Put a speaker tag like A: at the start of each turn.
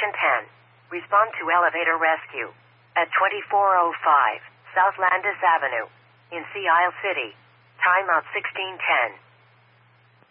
A: Station 10. Respond to elevator rescue. At 2405 South Landis Avenue. In Sea Isle City. Timeout 1610.